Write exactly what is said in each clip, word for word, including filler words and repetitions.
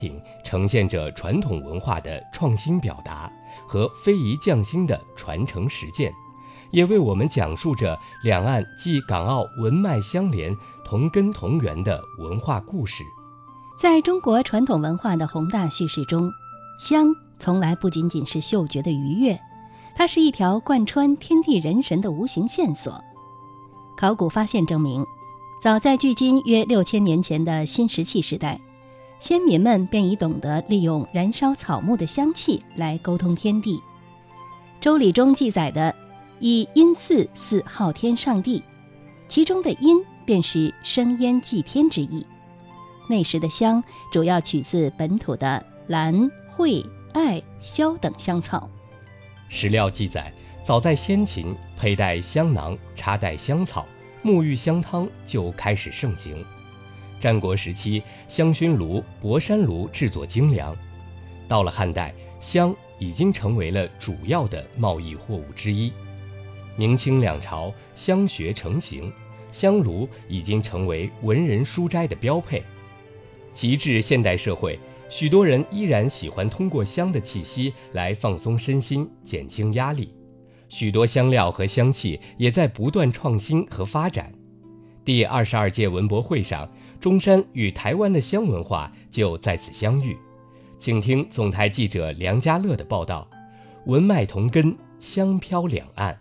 呈现着传统文化的创新表达和非遗匠心的传承实践，也为我们讲述着两岸既港澳文脉相连、同根同源的文化故事。 在中国传统文化的宏大叙事中，香从来不仅仅是嗅觉的愉悦，它是一条贯穿天地人神的无形线索。考古发现证明，早在距今约六千年前的新石器时代，先民们便已懂得利用燃烧草木的香气来沟通天地。周礼中记载的以阴祀祀昊天上帝，其中的阴便是生烟祭天之意。那时的香主要取自本土的兰、蕙、艾、萧等香草。 史料记载，早在先秦，佩戴香囊、插戴香草、沐浴香汤就开始盛行。战国时期，香薰炉、博山炉制作精良。到了汉代，香已经成为了主要的贸易货物之一。明清两朝，香学成型，香炉已经成为文人书斋的标配。及至现代社会，许多人依然喜欢通过香的气息来放松身心、减轻压力。许多香料和香气也在不断创新和发展。第二十二届文博会上，中山与台湾的香文化就在此相遇。请听总台记者梁家乐的报道：文脉同根，香飘两岸。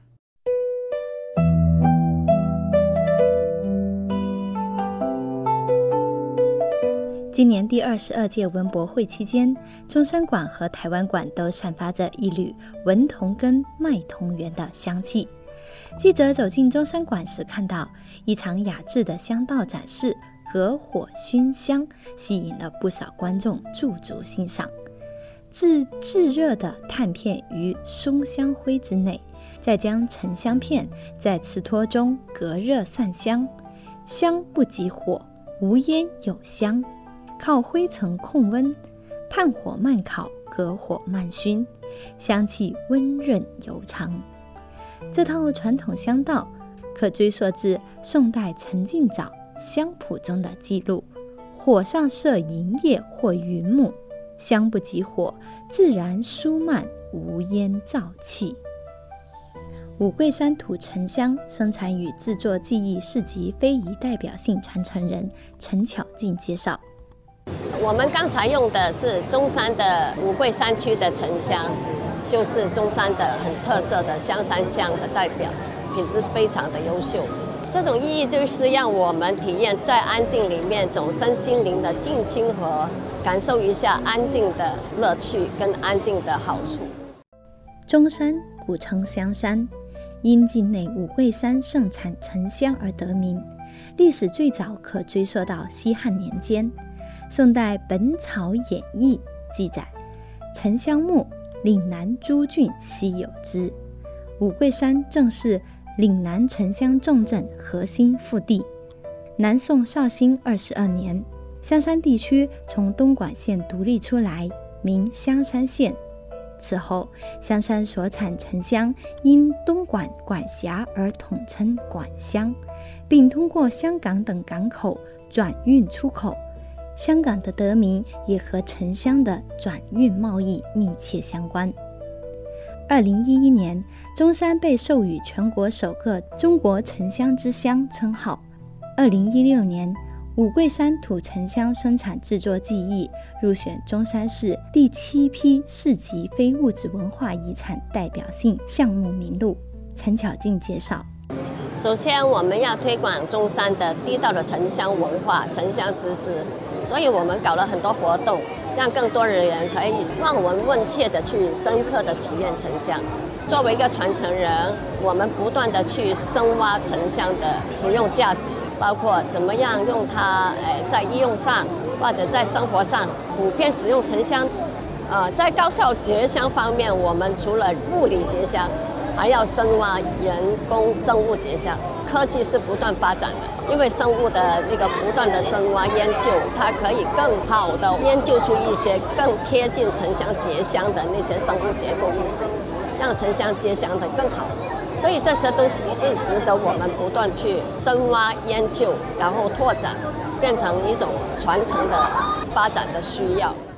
今年第二十二届文博会期间，中山馆和台湾馆都散发着一缕文同根、脉同源的香气。记者走进中山馆时，看到一场雅致的香道展示，隔火熏香，吸引了不少观众驻足欣赏。置炙热的炭片于松香灰之内，再将沉香片在瓷托中隔热散香，香不及火，无烟有香，靠灰层控温，炭火慢烤，隔火慢熏，香气温润悠长。这套传统香道可追溯至宋代陈敬藻香谱中的记录：火上设银叶或云母，香不及火，自然舒慢，无烟燥气。五桂山土沉香生产与制作技艺市集非遗代表性传承人陈巧静介绍， 我们刚才用的是中山的五桂山区的沉香，就是中山的很特色的香山香的代表，品质非常的优秀。这种意义就是让我们体验在安静里面总身心灵的静清和，感受一下安静的乐趣跟安静的好处。 中山古称香山，因境内五桂山盛产沉香而得名，历史最早可追溯到西汉年间。宋代《本草演义》记载，沉香木，岭南诸郡稀有之。五桂山正是岭南沉香重镇核心腹地。南宋绍兴二十二年，香山地区从东莞县独立出来，名香山县。此后，香山所产沉香因东莞管辖而统称莞香，并通过香港等港口转运出口。香港的得名也和沉香的转运贸易密切相关。二零一一年，中山被授予全国首个中国沉香之乡称号。二零一六年，五桂山土沉香生产制作技艺入选中山市第七批市级非物质文化遗产代表性项目名录。陈巧静介绍， 首先我们要推广中山的地道的沉香文化、沉香知识，所以我们搞了很多活动，让更多的人可以望闻问切的去深刻的体验沉香。作为一个传承人，我们不断的去深挖沉香的使用价值，包括怎么样用它，呃，在医用上或者在生活上普遍使用沉香。呃，在高效结香方面，我们除了物理结香，还要深挖人工生物结香。科技是不断发展的，因为生物的那个不断的深挖研究，它可以更好的研究出一些更贴近沉香结香的那些生物结构物质，让沉香结香的更好。所以这些都是值得我们不断去深挖研究，然后拓展，变成一种传承的发展的需要。